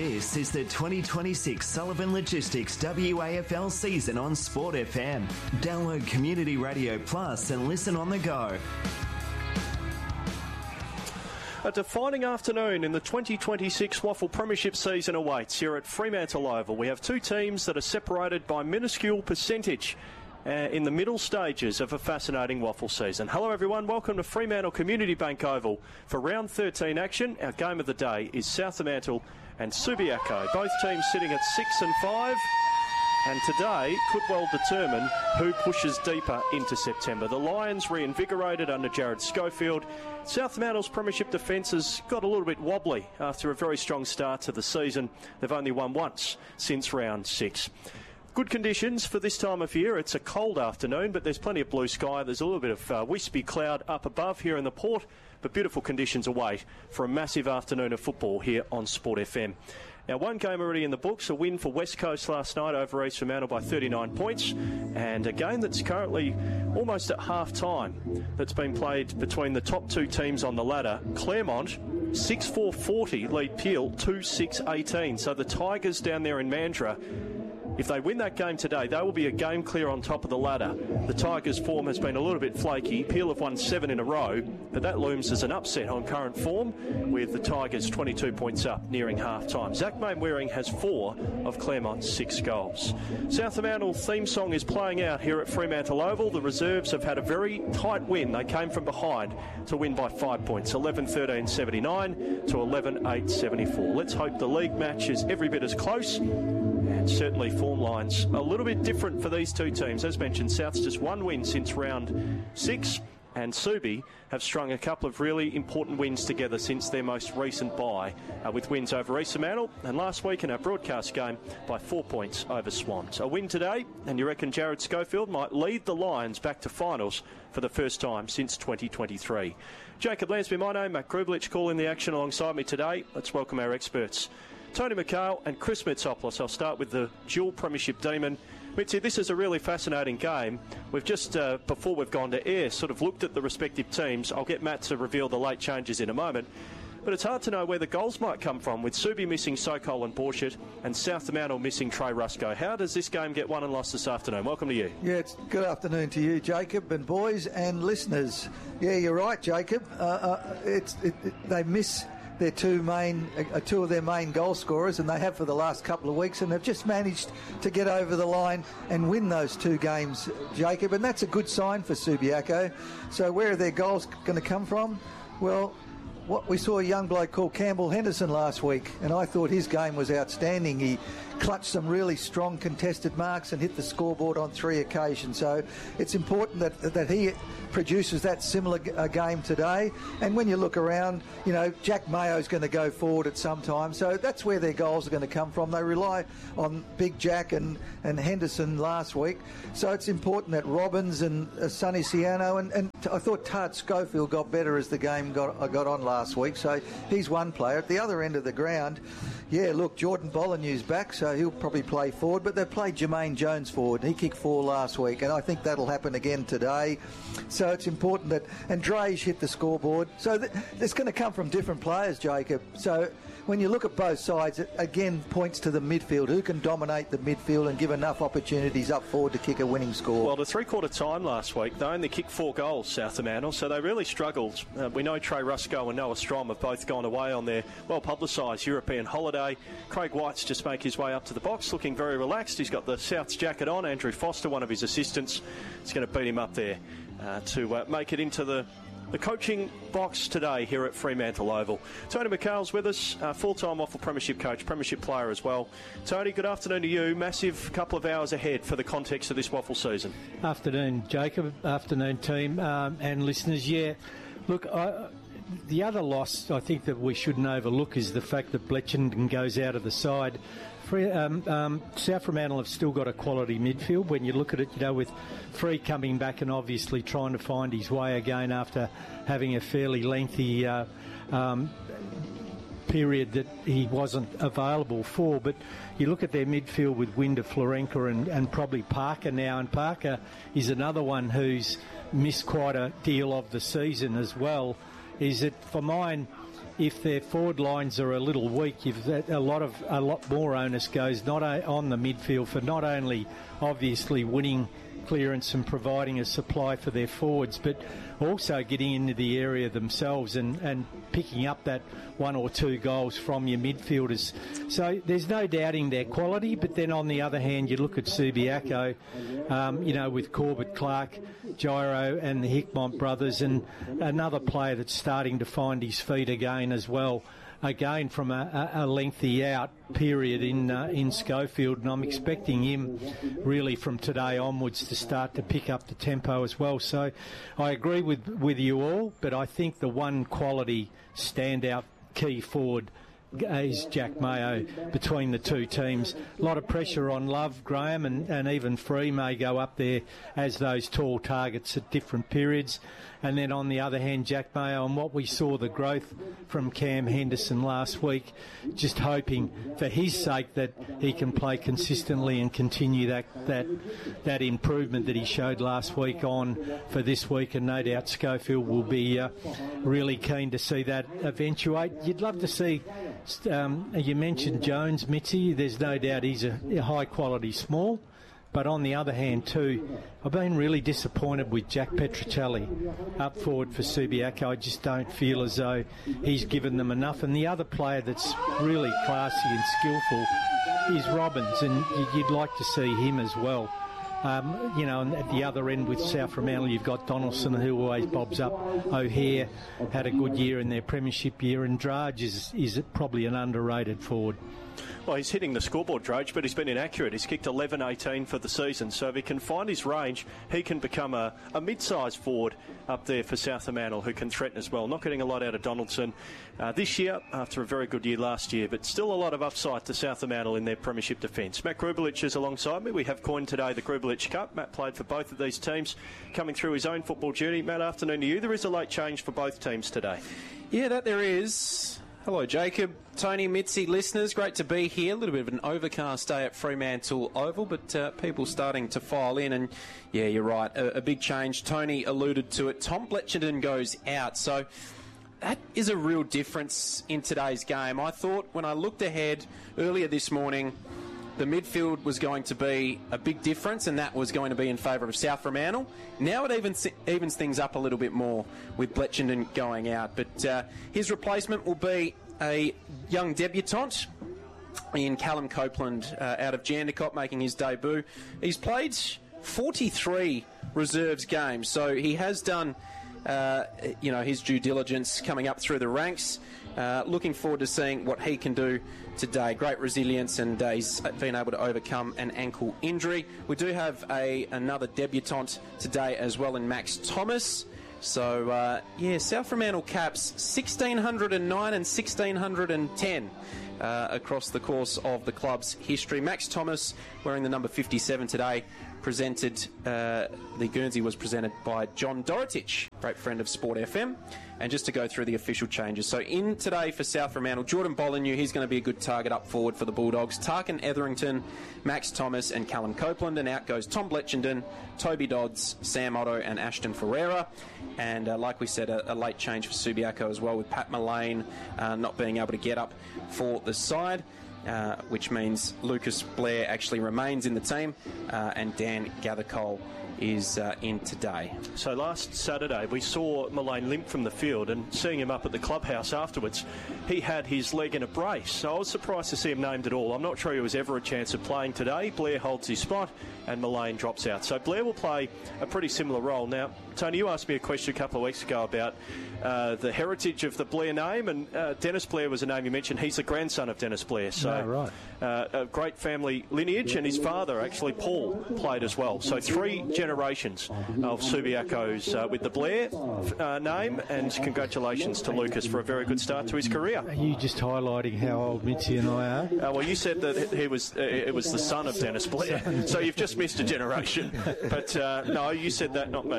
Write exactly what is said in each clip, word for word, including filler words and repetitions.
This is the twenty twenty-six Sullivan Logistics W A F L season on Sport F M. Download Community Radio Plus and listen on the go. A defining afternoon in the twenty twenty-six Waffle Premiership season awaits here at Fremantle Oval. We have two teams that are separated by minuscule percentage uh, in the middle stages of a fascinating Waffle season. Hello everyone, welcome to Fremantle Community Bank Oval for round thirteen action. Our game of the day is Southampton and Subiaco. Both teams sitting at six and five. And today could well determine who pushes deeper into September. The Lions reinvigorated under Jared Schofield. Southamantle's premiership defence has got a little bit wobbly after a very strong start to the season. They've only won once since round six. Good conditions for this time of year. It's a cold afternoon, but there's plenty of blue sky. There's a little bit of uh, wispy cloud up above here in the port, but beautiful conditions await for a massive afternoon of football here on Sport F M. Now, one game already in the books, a win for West Coast last night over East Fremantle by thirty-nine points, and a game that's currently almost at half-time that's been played between the top two teams on the ladder. Claremont, six four forty, lead Peel two six eighteen. So the Tigers down there in Mandurah, if they win that game today, they will be a game clear on top of the ladder. The Tigers' form has been a little bit flaky. Peel have won seven in a row, but that looms as an upset on current form, with the Tigers twenty-two points up, nearing half-time. Zach Mainwaring has four of Claremont's six goals. Southampton theme song is playing out here at Fremantle Oval. The reserves have had a very tight win. They came from behind to win by five points, eleven thirteen seventy-nine to eleven eight seventy-four. Let's hope the league match is every bit as close, and certainly form lines a little bit different for these two teams. As mentioned, South's just one win since round six, and Subi have strung a couple of really important wins together since their most recent bye, uh, with wins over East Fremantle and last week in our broadcast game by four points over Swans. A win today, and you reckon Jared Schofield might lead the Lions back to finals for the first time since twenty twenty-three. Jacob Lansby, my name, Matt Grublich calling the action alongside me today. Let's welcome our experts, Tony McHale and Chris Mitsopoulos. I'll start with the dual premiership demon. Mitzi, this is a really fascinating game. We've just, uh, before we've gone to air, sort of looked at the respective teams. I'll get Matt to reveal the late changes in a moment. But it's hard to know where the goals might come from, with Subi missing Sokol and Borchert and Southampton missing Trey Rusco. How does this game get won and lost this afternoon? Welcome to you. Yeah, it's good afternoon to you, Jacob, and boys and listeners. Yeah, you're right, Jacob. Uh, uh, it's it, it, they miss their two main, uh, two of their main goal scorers, and they have for the last couple of weeks, and they've just managed to get over the line and win those two games, Jacob, and that's a good sign for Subiaco. So where are their goals going to come from? Well, what we saw a young bloke called Campbell Henderson last week, and I thought his game was outstanding. He clutched some really strong contested marks and hit the scoreboard on three occasions. So it's important that that he produces that similar g- uh, game today. And when you look around, you know, Jack Mayo's going to go forward at some time. So that's where their goals are going to come from. They rely on Big Jack and, and Henderson last week. So it's important that Robbins and uh, Sonny Ciano, and, and t- I thought Tart Schofield got better as the game got, uh, got on last week. So he's one player. At the other end of the ground, yeah, look, Jordan Bolagnew's back, so he'll probably play forward, but they've played Jermaine Jones forward. He kicked four last week, and I think that'll happen again today. So it's important that, and Drage hit the scoreboard. So th- it's going to come from different players, Jacob. So when you look at both sides, it again points to the midfield. Who can dominate the midfield and give enough opportunities up forward to kick a winning score? Well, to three-quarter time last week, they only kicked four goals, Southampton, so they really struggled. Uh, we know Trey Rusco and Noah Strom have both gone away on their well-publicised European holiday. Craig White's just make his way up to the box, looking very relaxed. He's got the South's jacket on. Andrew Foster, one of his assistants, is going to beat him up there uh, to uh, make it into the The coaching box today here at Fremantle Oval. Tony McHale's with us, uh, full-time Waffle Premiership coach, Premiership player as well. Tony, good afternoon to you. Massive couple of hours ahead for the context of this Waffle season. Afternoon, Jacob. Afternoon, team um, and listeners. Yeah, look, I, the other loss I think that we shouldn't overlook is the fact that Bletchenden goes out of the side. Um, um, South Fremantle have still got a quality midfield. When you look at it, you know, with Free coming back and obviously trying to find his way again after having a fairly lengthy uh, um, period that he wasn't available for. But you look at their midfield with Winder, Florenka and, and probably Parker now, and Parker is another one who's missed quite a deal of the season as well. Is that for mine? if their forward lines are a little weak, if that, a lot of a lot more onus goes not o- on the midfield for not only obviously winning clearance and providing a supply for their forwards, but also getting into the area themselves and, and picking up that one or two goals from your midfielders. So there's no doubting their quality, but then on the other hand, you look at Subiaco, um, you know, with Corbett Clark, Gyro and the Hickmont brothers, and another player that's starting to find his feet again as well. Again, from a, a lengthy out period in uh, in Schofield, and I'm expecting him really from today onwards to start to pick up the tempo as well. So I agree with, with you all, but I think the one quality standout key forward is Jack Mayo between the two teams. A lot of pressure on Love, Graham, and, and even Free may go up there as those tall targets at different periods. And then on the other hand, Jack Mayo, and what we saw, the growth from Cam Henderson last week, just hoping for his sake that he can play consistently and continue that that that improvement that he showed last week on for this week. And no doubt Schofield will be uh, really keen to see that eventuate. You'd love to see, um, you mentioned Jones, Mitzi, there's no doubt he's a, a high-quality small. But on the other hand, too, I've been really disappointed with Jack Petrocelli up forward for Subiaco. I just don't feel as though he's given them enough. And the other player that's really classy and skillful is Robbins, and you'd like to see him as well. Um, you know, and at the other end with South Fremantle, you've got Donaldson, who always bobs up. O'Hare had a good year in their premiership year, and Drage is, is probably an underrated forward. Well, he's hitting the scoreboard, Drage, but he's been inaccurate. He's kicked eleven eighteen for the season, so if he can find his range, he can become a, a mid-sized forward up there for South Fremantle, who can threaten as well. Not getting a lot out of Donaldson uh, this year, after a very good year last year, but still a lot of upside to South Fremantle in their premiership defence. Matt Grubelich is alongside me. We have coined today the Grubelich Cup. Matt played for both of these teams, coming through his own football journey. Matt, afternoon to you. There is a late change for both teams today. Yeah, that there is. Hello, Jacob, Tony, Mitzi, listeners. Great to be here. A little bit of an overcast day at Fremantle Oval, but uh, people starting to file in. And, yeah, you're right, a, a big change. Tony alluded to it. Tom Bletchenden goes out. So that is a real difference in today's game. I thought when I looked ahead earlier this morning, the midfield was going to be a big difference, and that was going to be in favour of South Fremantle. Now it evens, evens things up a little bit more with Bletchenden going out. But uh, his replacement will be a young debutant in Callum Copeland uh, out of Jandakot, making his debut. He's played forty-three reserves games, so he has done uh, you know, his due diligence coming up through the ranks. Uh, looking forward to seeing what he can do today. Great resilience, and uh, he's been able to overcome an ankle injury. We do have a another debutant today as well in Max Thomas. So, uh, yeah, South Fremantle caps sixteen oh nine and sixteen ten uh, across the course of the club's history. Max Thomas wearing the number fifty-seven today. Presented, uh, the Guernsey was presented by John Dorotich, great friend of Sport F M. And just to go through the official changes. So in today for South Fremantle, Jordan Bollineau, he's going to be a good target up forward for the Bulldogs. Tarkin Etherington, Max Thomas and Callum Copeland. And out goes Tom Bletchenden, Toby Dodds, Sam Otto and Ashton Ferreira. And uh, like we said, a, a late change for Subiaco as well, with Pat Mullane uh, not being able to get up for the side. Uh, which means Lucas Blair actually remains in the team, uh, and Dan Gathercole is uh, in today. So last Saturday we saw Mullane limp from the field, and seeing him up at the clubhouse afterwards, he had his leg in a brace. So I was surprised to see him named at all. I'm not sure he was ever a chance of playing today. Blair holds his spot and Mullane drops out. So Blair will play a pretty similar role. Now, Tony, you asked me a question a couple of weeks ago about uh, the heritage of the Blair name, and uh, Dennis Blair was a name you mentioned. He's the grandson of Dennis Blair. So oh, right. uh, a great family lineage, and his father, actually, Paul, played as well. So three generations of Subiacos uh, with the Blair uh, name, and congratulations to Lucas for a very good start to his career. Are you just highlighting how old Mitzi and I are? Uh, well, you said that he was uh, it was the son of Dennis Blair, so you've just missed a generation. But uh, no, you said that, not me.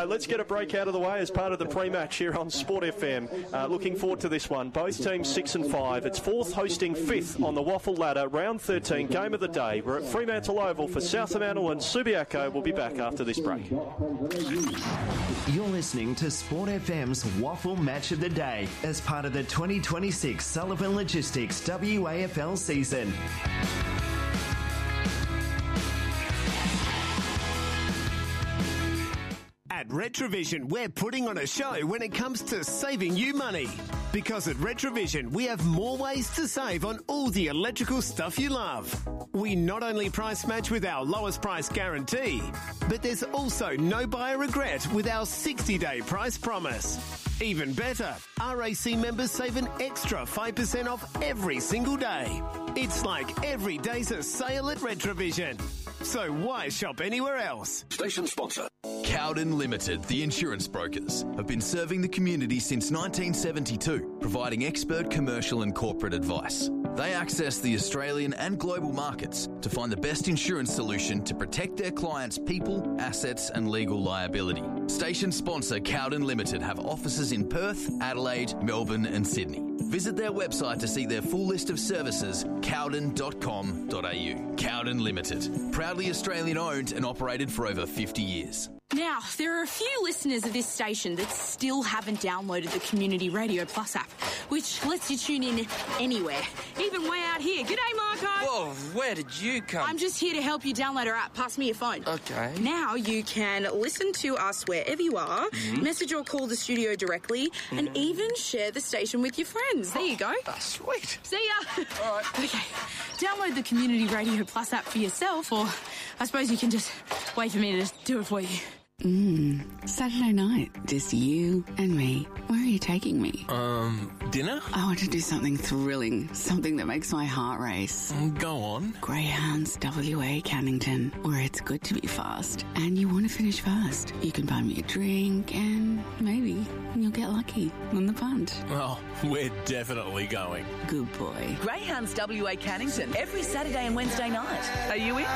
Okay, let's get a break out of the way as part of the pre-match here on Sport F M. Uh, looking forward to this one. Both teams six and five. It's fourth hosting fifth on the Waffle ladder. Round thirteen, game of the day. We're at Fremantle Oval for South Fremantle and Subiaco. We'll be back after this break. You're listening to Sport F M's Waffle Match of the Day as part of the twenty twenty-six Sullivan Logistics W A F L season. At Retrovision, we're putting on a show when it comes to saving you money. Because at Retrovision, we have more ways to save on all the electrical stuff you love. We not only price match with our lowest price guarantee, but there's also no buyer regret with our sixty-day price promise. Even better, R A C members save an extra five percent off every single day. It's like every day's a sale at Retrovision. So why shop anywhere else? Station sponsor. Cowden Limited, the insurance brokers, have been serving the community since nineteen seventy-two, providing expert commercial and corporate advice. They access the Australian and global markets to find the best insurance solution to protect their clients' people, assets and legal liability. Station sponsor Cowden Limited have offices in Perth, Adelaide, Melbourne and Sydney. Visit their website to see their full list of services, cowden dot com dot a u. Cowden Limited, proudly Australian owned and operated for over fifty years. Now, there are a few listeners of this station that still haven't downloaded the Community Radio Plus app, which lets you tune in anywhere, even way out here. G'day, Marco. Whoa, where did you come? I'm just here to help you download our app. Pass me your phone. Okay. Now you can listen to us wherever you are, mm-hmm. message or call the studio directly, mm-hmm. and even share the station with your friends. There you go. Oh, sweet. See ya. All right. Okay. Download the Community Radio Plus app for yourself, or I suppose you can just wait for me to do it for you. Mmm, Saturday night, just you and me. Where are you taking me? Um, dinner? I want to do something thrilling, something that makes my heart race. Go on. Greyhounds W A Cannington, where it's good to be fast, and you want to finish first. You can buy me a drink, and maybe you'll get lucky on the punt. Oh, we're definitely going. Good boy. Greyhounds W A Cannington, every Saturday and Wednesday night. Are you in?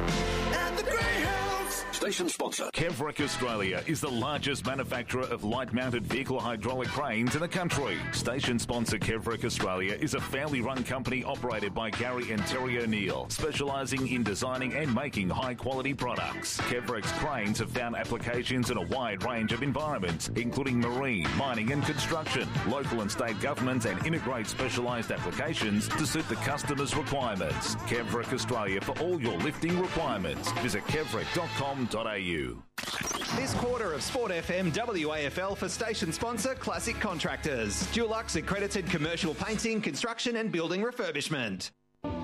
At the Greyhounds. Station sponsor. Kevrick Australia is the largest manufacturer of light-mounted vehicle hydraulic cranes in the country. Station sponsor Kevrick Australia is a family-run company operated by Gary and Terry O'Neill, specialising in designing and making high-quality products. Kevrick's cranes have found applications in a wide range of environments, including marine, mining and construction, local and state governments, and integrate specialised applications to suit the customer's requirements. Kevrick Australia for all your lifting requirements. Visit kevrick dot com dot a u. This quarter of Sport F M W A F L for station sponsor Classic Contractors. Dulux accredited commercial painting, construction and building refurbishment.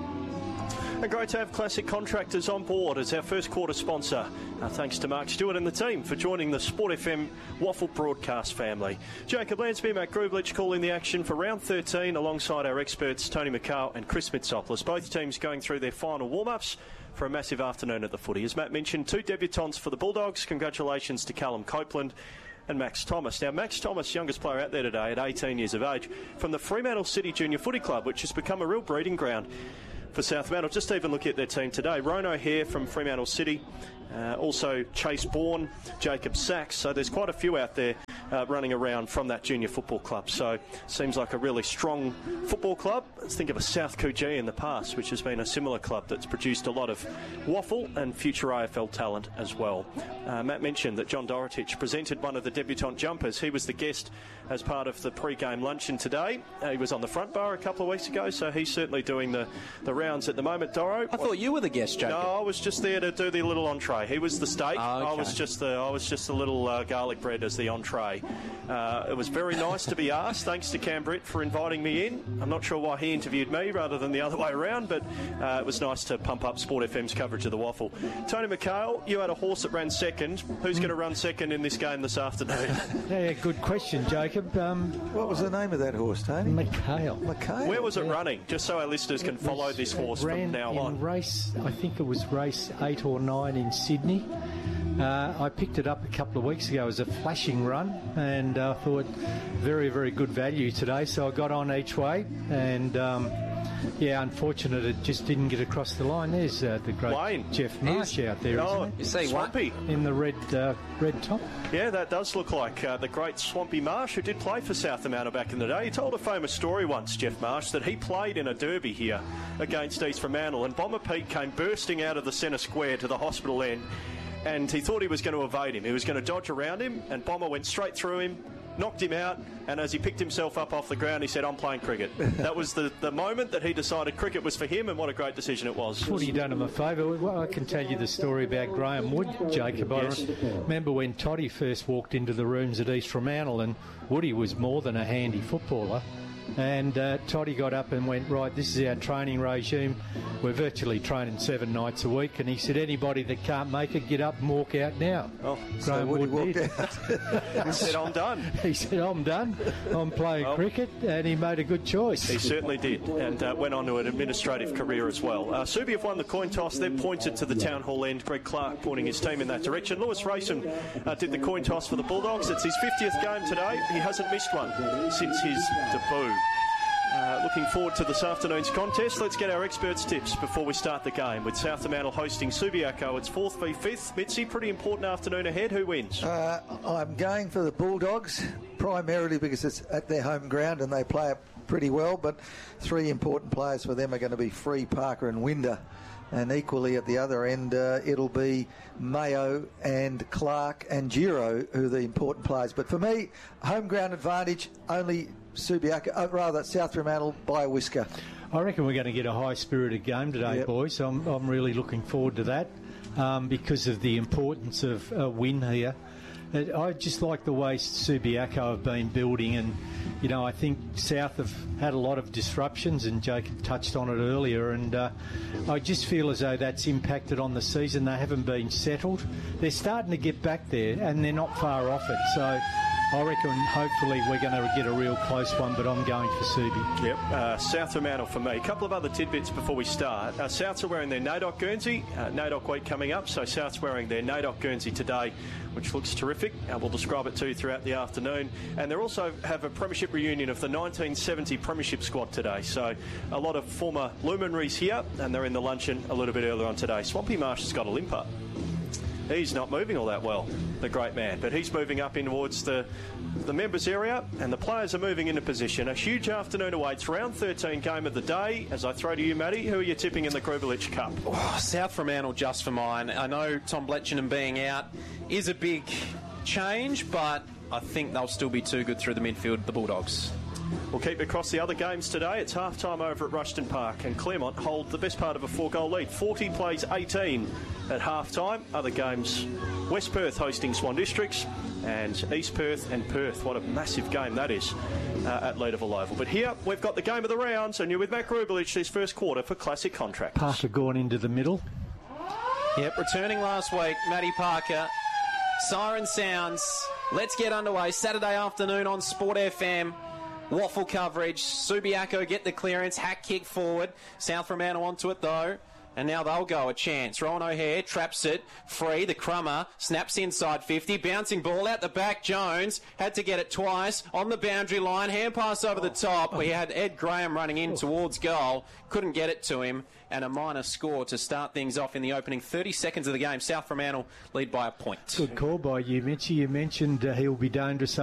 And great to have Classic Contractors on board as our first quarter sponsor. Uh, thanks to Mark Stewart and the team for joining the Sport F M Waffle broadcast family. Jacob Lansby, Matt Grublich calling the action for round thirteen alongside our experts Tony McHale and Chris Mitsopoulos. Both teams going through their final warm-ups for a massive afternoon at the footy. As Matt mentioned, two debutants for the Bulldogs. Congratulations to Callum Copeland and Max Thomas. Now, Max Thomas, youngest player out there today at eighteen years of age, from the Fremantle City Junior Footy Club, which has become a real breeding ground for South Fremantle. Just even look at their team today. Ron O'Hare from Fremantle City, uh, also Chase Bourne, Jacob Sachs. So there's quite a few out there uh, running around from that junior football club. So seems like a really strong football club. Let's think of a South Coogee in the past, which has been a similar club that's produced a lot of waffle and future A F L talent as well. Uh, Matt mentioned that John Dorotich presented one of the debutant jumpers. He was the guest as part of the pre-game luncheon today. Uh, he was on the front bar a couple of weeks ago, so he's certainly doing the, the rounds at the moment. Doro, I thought you were the guest, Jacob. No, I was just there to do the little entree. He was the steak. Oh, okay. I was just the I was just the little uh, garlic bread as the entree. Uh, it was very nice to be asked. Thanks to Cam Britt for inviting me in. I'm not sure why he interviewed me rather than the other way around, but uh, it was nice to pump up Sport F M's coverage of the waffle. Tony McHale, you had a horse that ran second. Who's mm. going to run second in this game this afternoon? Yeah, good question, Jacob. Um, what was the name of that horse, Tony? McHale. McHale. Where was it yeah. running? Just so our listeners can follow this horse ran from now in on. Race, I think it was race eight or nine in Sydney. Uh, I picked it up a couple of weeks ago as a flashing run, and I uh, thought very, very good value today. So I got on each way, and um, yeah, unfortunate it just didn't get across the line. There's uh, the great Wayne. Jeff Marsh out there, Oh, isn't you see Swampy in the red uh, red top. Yeah, that does look like uh, the great Swampy Marsh, who did play for South Fremantle back in the day. He told a famous story once, Jeff Marsh, that he played in a derby here against East Fremantle, and Bomber Pete came bursting out of the centre square to the hospital end, and he thought he was going to evade him. He was going to dodge around him, and Bomber went straight through him, knocked him out, and as he picked himself up off the ground, he said, I'm playing cricket. That was the, the moment that he decided cricket was for him, and what a great decision it was. Woody done him a favour. Well, I can tell you the story about Graham Wood, Jacob. Yes. I remember when Toddy first walked into the rooms at East Fremantle, and Woody was more than a handy footballer. And uh, Toddy got up and went, right, this is our training regime. We're virtually training seven nights a week. And he said, anybody that can't make it, get up and walk out now. Oh, Graham so Woody Wood walked out. He said, I'm done. He said, I'm done. I'm playing Well, cricket. And he made a good choice. He certainly did, and uh, went on to an administrative career as well. Uh, Subi have won the coin toss. They've pointed to the Town Hall end. Greg Clark pointing his team in that direction. Lewis Rayson uh, did the coin toss for the Bulldogs. It's his fiftieth game today. He hasn't missed one since his debut. Uh, looking forward to this afternoon's contest. Let's get our experts' tips before we start the game. With South Fremantle hosting Subiaco, it's fourth v fifth. Mitzi, pretty important afternoon ahead. Who wins? Uh, I'm going for the Bulldogs, primarily because it's at their home ground and they play it pretty well, but three important players for them are going to be Free, Parker and Winder. And equally at the other end, uh, it'll be Mayo and Clark and Giro who are the important players. But for me, home ground advantage, only Subiaco, uh, rather South Fremantle by a whisker. I reckon we're going to get a high-spirited game today, Yep. boys. I'm, I'm really looking forward to that um, because of the importance of a win here. Uh, I just like the way Subiaco have been building, and you know I think South have had a lot of disruptions, and Jacob touched on it earlier, and uh, I just feel as though that's impacted on the season. They haven't been settled. They're starting to get back there, and they're not far off it. So I reckon hopefully we're going to get a real close one, but I'm going for Subi. Yep, uh, South Fremantle for me. A couple of other tidbits before we start. Uh, Souths are wearing their NAIDOC Guernsey. Uh, NAIDOC week coming up, so Souths wearing their NAIDOC Guernsey today, which looks terrific. Uh, we'll describe it to you throughout the afternoon. And they also have a premiership reunion of the nineteen seventy premiership squad today. So a lot of former luminaries here, and they're in the luncheon a little bit earlier on today. Swampy Marsh has got a limper. He's not moving all that well, the great man, but he's moving up in towards the the members area, and the players are moving into position. A huge afternoon awaits. Round thirteen game of the day. As I throw to you, Matty, who are you tipping in the Krubelich Cup? Oh, South Fremantle just for mine. I know Tom Bletchingham being out is a big change, but I think they'll still be too good through the midfield, the Bulldogs. We'll keep across the other games today. It's half-time over at Rushton Park, and Claremont hold the best part of a four-goal lead. forty plays eighteen at half-time. Other games, West Perth hosting Swan Districts, and East Perth and Perth. What a massive game that is uh, at Leederville Oval. But here, we've got the game of the rounds, and you're with Matt Krubelich this first quarter for Classic Contractors. Parker gone into the middle. Yep, returning last week, Matty Parker. Siren sounds. Let's get underway. Saturday afternoon on Sport F M. Waffle coverage. Subiaco get the clearance. Hack kick forward. South Fremantle onto it though. And now they'll go a chance. Rowan O'Hare traps it. Free. The crummer. Snaps inside fifty. Bouncing ball out the back. Jones had to get it twice. On the boundary line. Hand pass over the top. We had Ed Graham running in towards goal. Couldn't get it to him. And a minor score to start things off in the opening thirty seconds of the game. South Fremantle lead by a point. Good call by you, Mitchie. You mentioned uh, he'll be dangerous